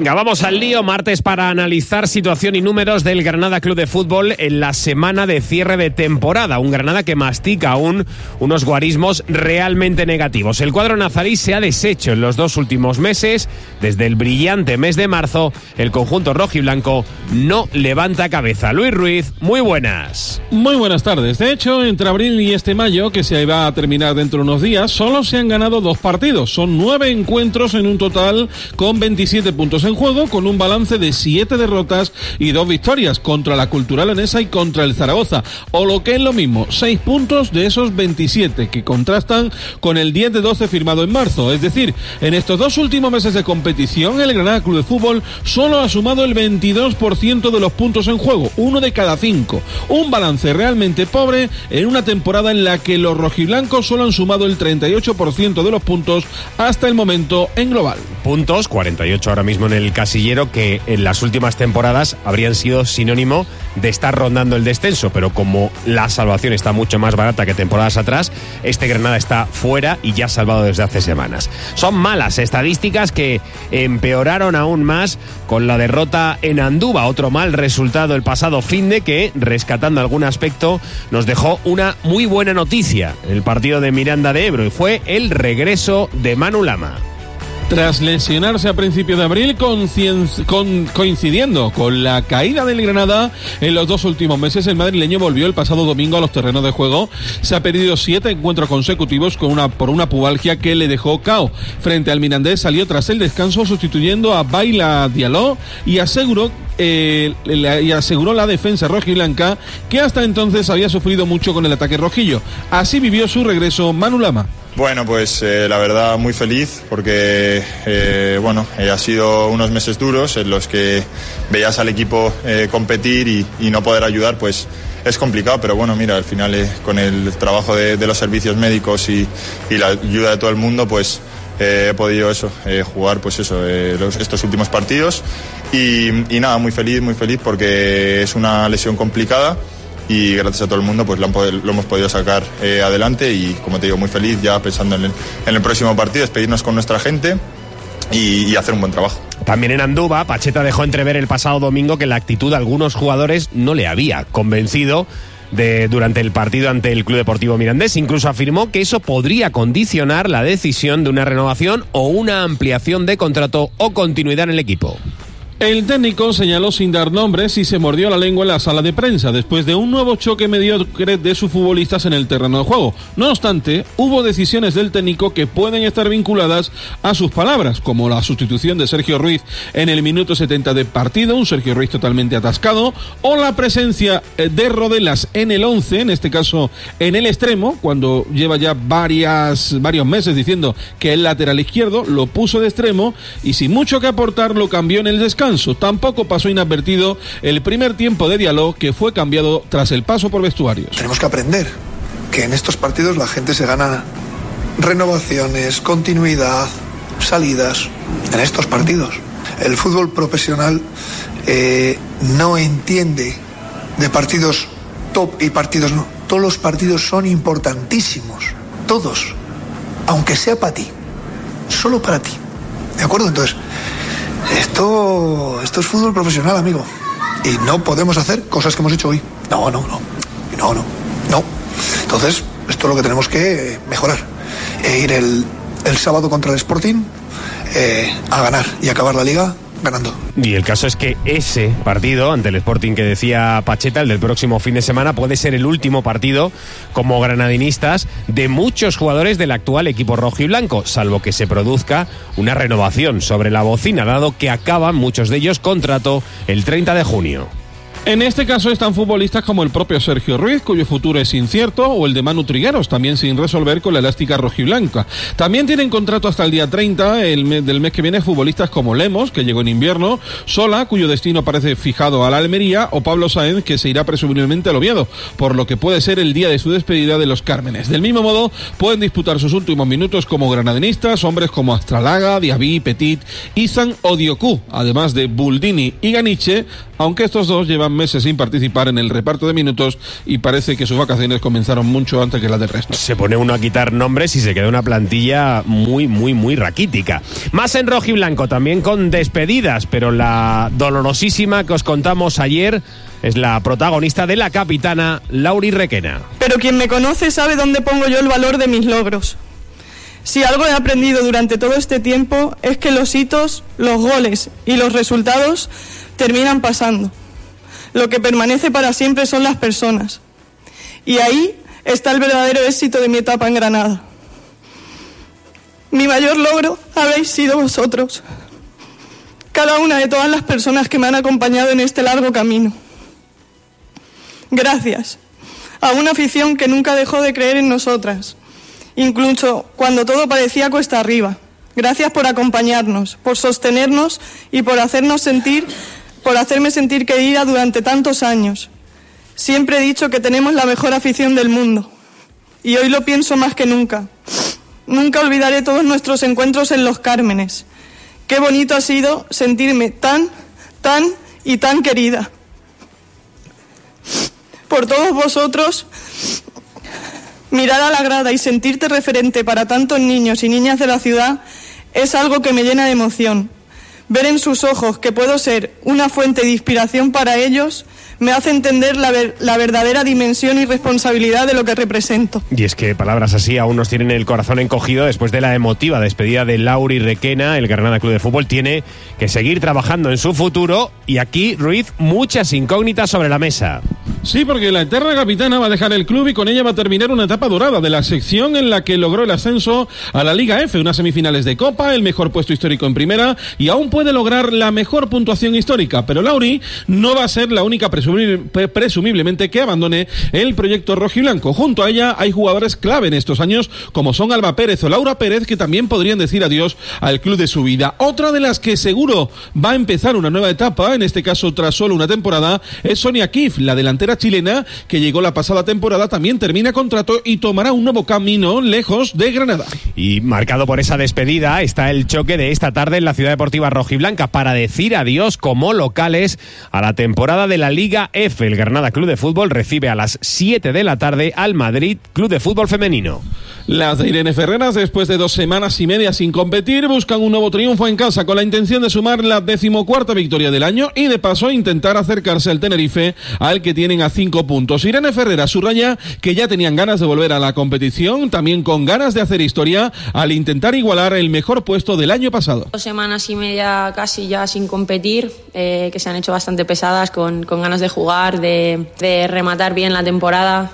Venga, vamos al lío. Martes para analizar situación y números del Granada Club de Fútbol en la semana de cierre de temporada. Un Granada que mastica aún unos guarismos realmente negativos. El cuadro nazarí se ha deshecho en los 2 últimos meses. Desde el brillante mes de marzo, el conjunto rojiblanco no levanta cabeza. Luis Ruiz, muy buenas. Muy buenas tardes. De hecho, entre abril y este mayo, que se va a terminar dentro de unos días, solo se han ganado 2 partidos. Son 9 encuentros en un total con 27 puntos en juego, con un balance de 7 derrotas y 2 victorias contra la Cultural Leonesa y contra el Zaragoza, o lo que es lo mismo, 6 puntos de esos 27, que contrastan con el 10 de 12 firmado en marzo. Es decir, en estos 2 últimos meses de competición, el Granada Club de Fútbol solo ha sumado el 22% de los puntos en juego, 1 de cada 5. Un balance realmente pobre en una temporada en la que los rojiblancos solo han sumado el 38% de los puntos hasta el momento en global. Puntos, 48 ahora mismo en el casillero, que en las últimas temporadas habrían sido sinónimo de estar rondando el descenso, pero como la salvación está mucho más barata que temporadas atrás, este Granada está fuera y ya salvado desde hace semanas. Son malas estadísticas que empeoraron aún más con la derrota en Andúba, otro mal resultado el pasado finde que, rescatando algún aspecto, nos dejó una muy buena noticia, el partido de Miranda de Ebro, y fue el regreso de Manu Lama. Tras lesionarse a principios de abril, coincidiendo con la caída del Granada en los 2 últimos meses, el madrileño volvió el pasado domingo a los terrenos de juego. Se ha perdido 7 encuentros consecutivos por una pubalgia que le dejó KO. Frente al Mirandés salió tras el descanso sustituyendo a Baila Diallo y aseguró la defensa rojiblanca, que hasta entonces había sufrido mucho con el ataque rojillo. Así vivió su regreso Manu Lama. Bueno, pues la verdad muy feliz porque ha sido unos meses duros en los que veías al equipo competir y no poder ayudar, pues es complicado, pero bueno, mira, al final con el trabajo de los servicios médicos y la ayuda de todo el mundo, pues he podido jugar estos últimos partidos y nada, muy feliz porque es una lesión complicada. Y gracias a todo el mundo pues lo hemos podido sacar adelante y, como te digo, muy feliz ya pensando en el próximo partido, despedirnos con nuestra gente y hacer un buen trabajo. También en Andúba, Pacheta dejó entrever el pasado domingo que la actitud de algunos jugadores no le había convencido durante el partido ante el Club Deportivo Mirandés. Incluso afirmó que eso podría condicionar la decisión de una renovación o una ampliación de contrato o continuidad en el equipo. El técnico señaló sin dar nombres y se mordió la lengua en la sala de prensa después de un nuevo choque mediocre de sus futbolistas en el terreno de juego. No obstante, hubo decisiones del técnico que pueden estar vinculadas a sus palabras, como la sustitución de Sergio Ruiz en el minuto 70 de partido, un Sergio Ruiz totalmente atascado, o la presencia de Rodelas en el 11, en este caso en el extremo, cuando lleva ya varios meses diciendo que el lateral izquierdo lo puso de extremo y sin mucho que aportar lo cambió en el descanso. Tampoco pasó inadvertido el primer tiempo de Diallo, que fue cambiado tras el paso por vestuarios. Tenemos que aprender que en estos partidos la gente se gana renovaciones, continuidad, salidas. En estos partidos el fútbol profesional no entiende de partidos top y partidos no. Todos los partidos son importantísimos, todos, aunque sea para ti, solo para ti, ¿de acuerdo? Entonces Esto es fútbol profesional, amigo. Y no podemos hacer cosas que hemos hecho hoy. No. Entonces, esto es lo que tenemos que mejorar. Ir el sábado contra el Sporting a ganar y acabar la liga ganando. Y el caso es que ese partido ante el Sporting que decía Pacheta, el del próximo fin de semana, puede ser el último partido como granadinistas de muchos jugadores del actual equipo rojo y blanco, salvo que se produzca una renovación sobre la bocina, dado que acaban muchos de ellos contrato el 30 de junio. En este caso están futbolistas como el propio Sergio Ruiz, cuyo futuro es incierto, o el de Manu Trigueros, también sin resolver con la elástica rojiblanca. También tienen contrato hasta el día 30 del mes que viene futbolistas como Lemos, que llegó en invierno, Sola, cuyo destino parece fijado a la Almería, o Pablo Sáenz, que se irá presumiblemente al Oviedo, por lo que puede ser el día de su despedida de los Cármenes. Del mismo modo, pueden disputar sus últimos minutos como granadinistas hombres como Astralaga, Diaby, Petit, Izan o Dioku, además de Buldini y Ganiche, aunque estos dos llevan llevan meses sin participar en el reparto de minutos y parece que sus vacaciones comenzaron mucho antes que las del resto. Se pone uno a quitar nombres y se queda una plantilla muy raquítica. Más en rojiblanco, también con despedidas, pero la dolorosísima que os contamos ayer es la protagonista de la capitana Lauri Requena. Pero quien me conoce sabe dónde pongo yo el valor de mis logros. Si algo he aprendido durante todo este tiempo es que los hitos, los goles y los resultados terminan pasando. Lo que permanece para siempre son las personas. Y ahí está el verdadero éxito de mi etapa en Granada. Mi mayor logro habéis sido vosotros. Cada una de todas las personas que me han acompañado en este largo camino. Gracias a una afición que nunca dejó de creer en nosotras. Incluso cuando todo parecía cuesta arriba. Gracias por acompañarnos, por sostenernos y por hacerme sentir querida durante tantos años. Siempre he dicho que tenemos la mejor afición del mundo. Y hoy lo pienso más que nunca. Nunca olvidaré todos nuestros encuentros en Los Cármenes. Qué bonito ha sido sentirme tan querida. Por todos vosotros, mirar a la grada y sentirte referente para tantos niños y niñas de la ciudad es algo que me llena de emoción. Ver en sus ojos que puedo ser una fuente de inspiración para ellos me hace entender la verdadera dimensión y responsabilidad de lo que represento. Y es que palabras así aún nos tienen el corazón encogido después de la emotiva despedida de Lauri Requena. El Granada Club de Fútbol tiene que seguir trabajando en su futuro y aquí, Ruiz, muchas incógnitas sobre la mesa. Sí, porque la eterna capitana va a dejar el club y con ella va a terminar una etapa dorada de la sección en la que logró el ascenso a la Liga F, unas semifinales de Copa, el mejor puesto histórico en primera y aún puede lograr la mejor puntuación histórica. Pero Lauri no va a ser la única presumiblemente que abandone el proyecto rojiblanco. Junto a ella hay jugadores clave en estos años como son Alba Pérez o Laura Pérez, que también podrían decir adiós al club de su vida. Otra de las que seguro va a empezar una nueva etapa, en este caso tras solo una temporada, es Sonia Kif, la delantera chilena que llegó la pasada temporada, también termina contrato y tomará un nuevo camino lejos de Granada. Y marcado por esa despedida está el choque de esta tarde en la Ciudad Deportiva Rojiblanca para decir adiós como locales a la temporada de la Liga F. El Granada Club de Fútbol recibe a las 7 de la tarde al Madrid Club de Fútbol Femenino. Las de Irene Ferreras, después de 2 semanas y media sin competir, buscan un nuevo triunfo en casa con la intención de sumar la 14ª victoria del año y de paso intentar acercarse al Tenerife, al que tienen a 5 puntos. Irene Ferreras subraya que ya tenían ganas de volver a la competición, también con ganas de hacer historia al intentar igualar el mejor puesto del año pasado. 2 semanas y media casi ya sin competir, que se han hecho bastante pesadas, con ganas de jugar, de rematar bien la temporada.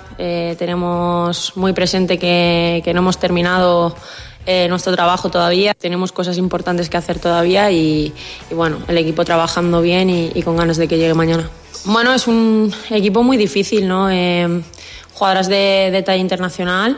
Tenemos muy presente que no hemos terminado nuestro trabajo todavía, tenemos cosas importantes que hacer todavía y bueno, el equipo trabajando bien y con ganas de que llegue mañana. Bueno, es un equipo muy difícil, ¿no? Jugadoras de talla internacional,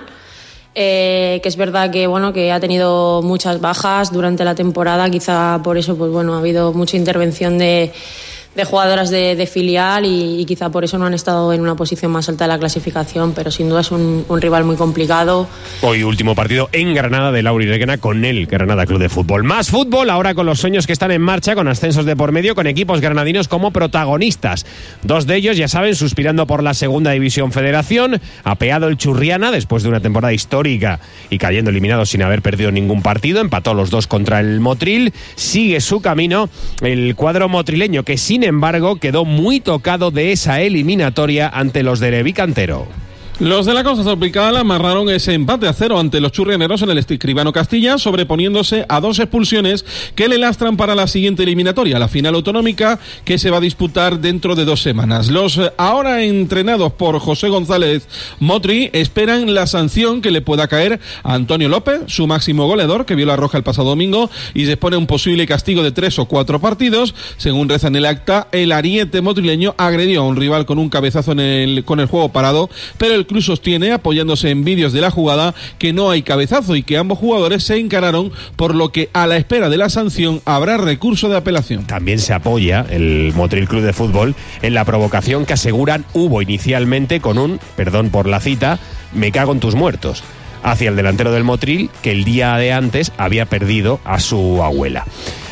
que es verdad que bueno, que ha tenido muchas bajas durante la temporada, quizá por eso pues bueno, ha habido mucha intervención de jugadoras de filial y quizá por eso no han estado en una posición más alta de la clasificación, pero sin duda es un rival muy complicado. Hoy último partido en Granada de Lauri Requena con el Granada Club de Fútbol. Más fútbol ahora con los sueños que están en marcha, con ascensos de por medio, con equipos granadinos como protagonistas. 2 de ellos, ya saben, suspirando por la Segunda División Federación. Apeado el Churriana después de una temporada histórica y cayendo eliminado sin haber perdido ningún partido. Empató los 2 contra el Motril. Sigue su camino el cuadro motrileño, que sin embargo quedó muy tocado de esa eliminatoria ante los de Levi Cantero. Los de la Costa Tropical amarraron ese empate a 0 ante los churrianeros en el Escribano Castilla, sobreponiéndose a 2 expulsiones que le lastran para la siguiente eliminatoria, la final autonómica, que se va a disputar dentro de 2 semanas. Los ahora entrenados por José González Motri esperan la sanción que le pueda caer a Antonio López, su máximo goleador, que vio la roja el pasado domingo, y se expone un posible castigo de 3 o 4 partidos. Según reza en el acta, el ariete motrileño agredió a un rival con un cabezazo con el juego parado, pero el club sostiene, apoyándose en vídeos de la jugada, que no hay cabezazo y que ambos jugadores se encararon, por lo que a la espera de la sanción habrá recurso de apelación. También se apoya el Motril Club de Fútbol en la provocación que aseguran hubo inicialmente con un, perdón por la cita, "me cago en tus muertos", hacia el delantero del Motril, que el día de antes había perdido a su abuela.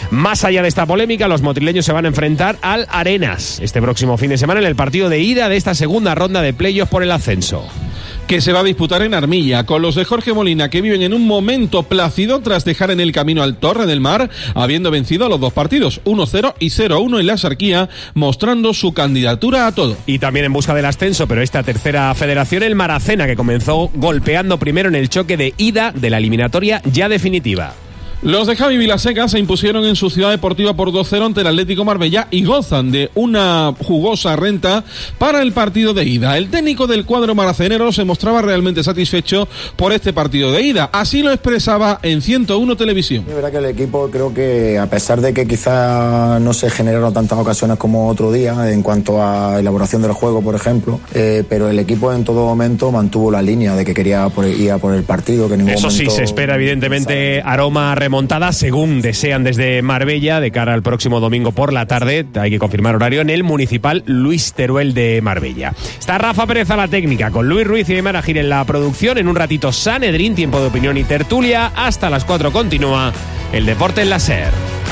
Más allá de esta polémica, los motrileños se van a enfrentar al Arenas este próximo fin de semana en el partido de ida de esta segunda ronda de playoff por el ascenso, que se va a disputar en Armilla, con los de Jorge Molina, que viven en un momento plácido tras dejar en el camino al Torre del Mar, habiendo vencido a los dos partidos, 1-0 y 0-1 en la Axarquía, mostrando su candidatura a todo. Y también en busca del ascenso, pero esta tercera federación, el Maracena, que comenzó golpeando primero en el choque de ida de la eliminatoria ya definitiva. Los de Javi Vilaseca se impusieron en su ciudad deportiva por 2-0 ante el Atlético Marbella y gozan de una jugosa renta para el partido de ida. El técnico del cuadro maracenero se mostraba realmente satisfecho por este partido de ida. Así lo expresaba en 101 Televisión. Es verdad que el equipo, creo que a pesar de que quizá no se generaron tantas ocasiones como otro día en cuanto a elaboración del juego, por ejemplo, pero el equipo en todo momento mantuvo la línea de que quería ir a por el partido. Que en ningún Eso sí, momento se espera evidentemente aroma remontada, según desean desde Marbella, de cara al próximo domingo por la tarde. Hay que confirmar horario en el Municipal Luis Teruel de Marbella. Está Rafa Pérez a la técnica, con Luis Ruiz y Aymar Agir en la producción. En un ratito Sanedrín, tiempo de opinión y tertulia. Hasta las 4 continúa el deporte en la SER.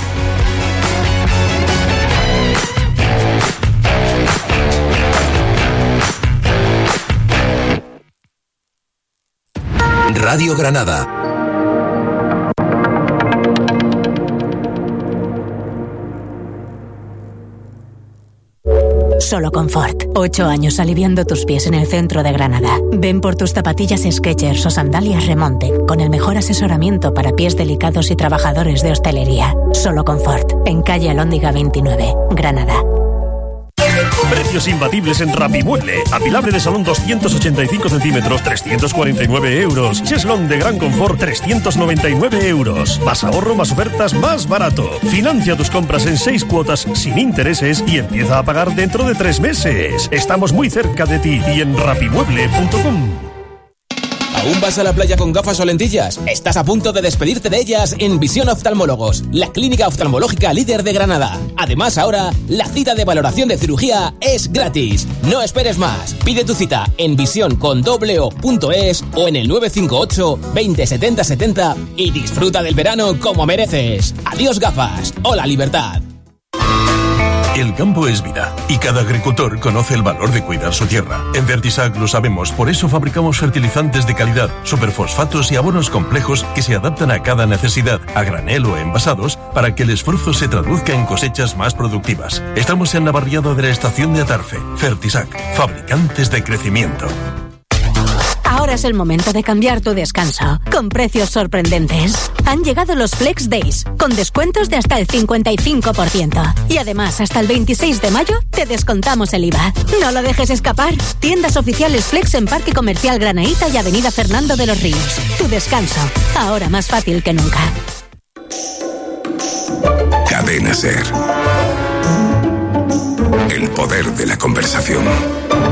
Radio Granada. Solo Confort. 8 años aliviando tus pies en el centro de Granada. Ven por tus zapatillas Skechers o sandalias Remonte, con el mejor asesoramiento para pies delicados y trabajadores de hostelería. Solo Confort. En calle Alhóndiga 29, Granada. Precios imbatibles en Rapimueble. Apilable de salón 285 centímetros, 349 euros. Cheslón de gran confort, 399 euros. Más ahorro, más ofertas, más barato. Financia tus compras en 6 cuotas sin intereses y empieza a pagar dentro de 3 meses. Estamos muy cerca de ti y en rapimueble.com. ¿Aún vas a la playa con gafas o lentillas? Estás a punto de despedirte de ellas en Visión Oftalmólogos, la clínica oftalmológica líder de Granada. Además, ahora, la cita de valoración de cirugía es gratis. No esperes más. Pide tu cita en vision.es o en el 958 20 70 70 y disfruta del verano como mereces. Adiós gafas. Hola libertad. El campo es vida y cada agricultor conoce el valor de cuidar su tierra. En Fertisac lo sabemos, por eso fabricamos fertilizantes de calidad, superfosfatos y abonos complejos que se adaptan a cada necesidad, a granel o envasados, para que el esfuerzo se traduzca en cosechas más productivas. Estamos en la barriada de la estación de Atarfe. Fertisac, fabricantes de crecimiento. Ahora es el momento de cambiar tu descanso, con precios sorprendentes. Han llegado los Flex Days, con descuentos de hasta el 55%. Y además, hasta el 26 de mayo, te descontamos el IVA. No lo dejes escapar. Tiendas oficiales Flex en Parque Comercial Granaíta y Avenida Fernando de los Ríos. Tu descanso, ahora más fácil que nunca. Cadena SER. El poder de la conversación.